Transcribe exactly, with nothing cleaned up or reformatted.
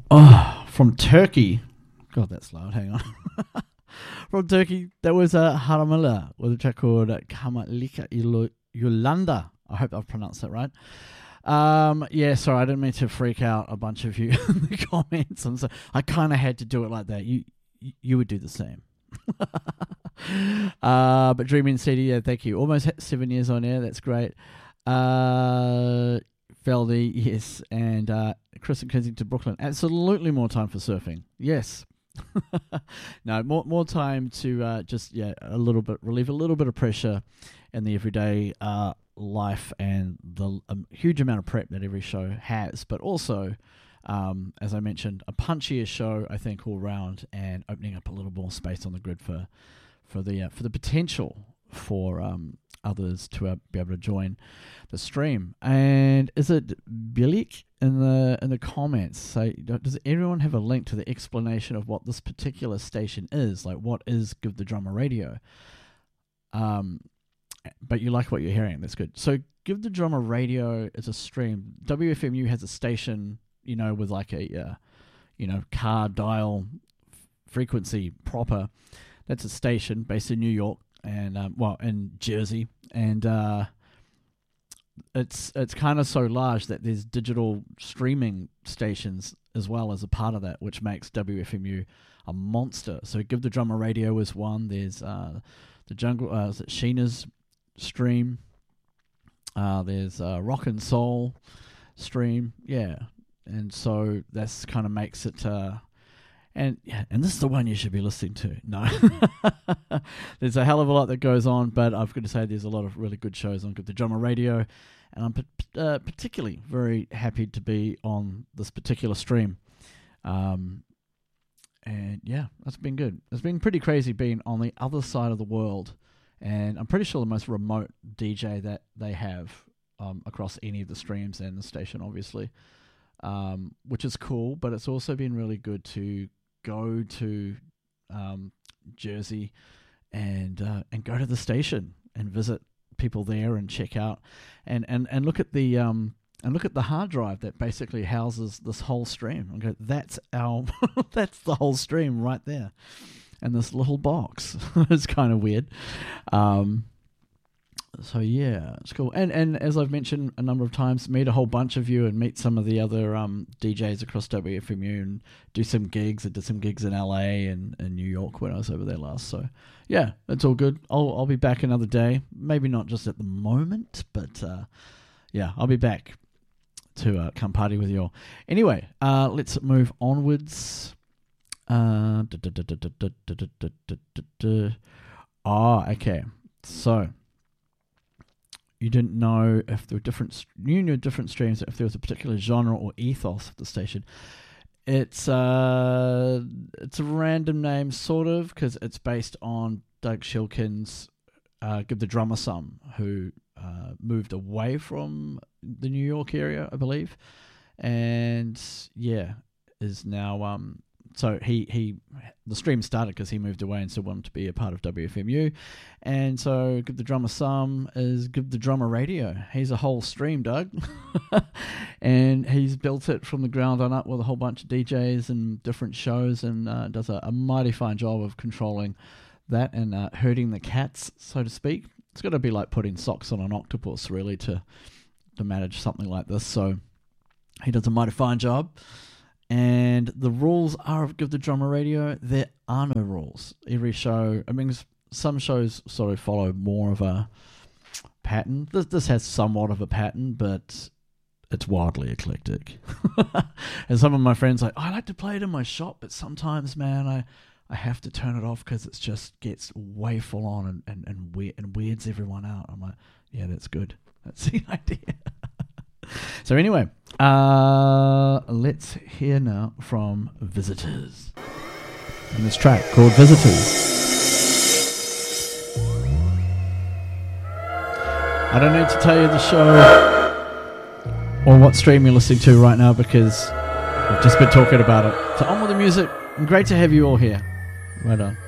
Oh, from Turkey. God, that's loud. Hang on. From Turkey, that was uh, Haramilla with a track called Kamalika Yolanda. I hope I've pronounced that right. Um, yeah, sorry, I didn't mean to freak out a bunch of you in the comments. I'm so, I kind of had to do it like that. You you would do the same. uh, but Dreaming C D, yeah, thank you. Almost seven years on air. That's great. Uh, Feldy, yes, and uh, Chris in Kensington, Brooklyn. Absolutely more time for surfing. Yes. no, more more time to uh, just yeah a little bit relieve a little bit of pressure in the everyday uh, life and the um, huge amount of prep that every show has, but also, um, as I mentioned, a punchier show I think all round, and opening up a little more space on the grid for for the uh, for the potential for um, others to uh, be able to join the stream. And is it Bilik in the in the comments? So does everyone have a link to the explanation of what this particular station is? Like, what is Give the Drummer Radio? Um, but you like what you're hearing. That's good. So Give the Drummer Radio is a stream. W F M U has a station, you know, with like a uh, you know car dial frequency proper. That's a station based in New York and um, well in Jersey, and uh, it's it's kind of so large that there's digital streaming stations as well as a part of that, which makes W F M U a monster. So Give the Drummer Radio is one. There's uh, the Jungle, uh, is it Sheena's stream. Uh, there's uh, Rock and Soul stream, yeah, and so that's kind of makes it. Uh, And yeah, and this is the one you should be listening to. No, there's a hell of a lot that goes on, but I've got to say there's a lot of really good shows on Give the Drummer Radio, and I'm uh, particularly very happy to be on this particular stream. Um, and yeah, that's been good. It's been pretty crazy being on the other side of the world, and I'm pretty sure the most remote D J that they have um, across any of the streams and the station, obviously, um, which is cool. But it's also been really good to go to um, Jersey and uh, and go to the station and visit people there and check out and, and, and look at the um and look at the hard drive that basically houses this whole stream. And go, that's our that's the whole stream right there, and this little box. It's kind of weird. Um, So yeah, it's cool. And and as I've mentioned a number of times, meet a whole bunch of you and meet some of the other um, D Js across W F M U and do some gigs. I did some gigs in L A and in New York when I was over there last. So yeah, it's all good. I'll I'll be back another day. Maybe not just at the moment, but uh, yeah, I'll be back to uh, come party with you all. Anyway, uh, let's move onwards. Uh, oh, okay. So you didn't know if there were different, you knew different streams, if there was a particular genre or ethos of the station. It's uh, it's a random name, sort of, because it's based on Doug Shilkin's uh, Give the Drummer Some, who uh, moved away from the New York area, I believe, and yeah, is now um. So he, he the stream started because he moved away and still wanted to be a part of W F M U. And so Give the Drummer Some is Give the Drummer Radio. He's a whole stream, Doug. And he's built it from the ground on up with a whole bunch of D Js and different shows, and uh, does a, a mighty fine job of controlling that and uh, herding the cats, so to speak. It's got to be like putting socks on an octopus, really, to to manage something like this. So he does a mighty fine job. And the rules are of Give the Drummer Radio. There are no rules. Every show, I mean, some shows sort of follow more of a pattern. This, this has somewhat of a pattern, but it's wildly eclectic. And some of my friends are like, I like to play it in my shop, but sometimes, man, I, I have to turn it off because it just gets way full on and, and, and, weird, and weirds everyone out. I'm like, yeah, that's good. That's the idea. So anyway, uh, let's hear now from Visitors. And this track called Visitors. I don't need to tell you the show or what stream you're listening to right now because we've just been talking about it. So on with the music. And great to have you all here. Right on.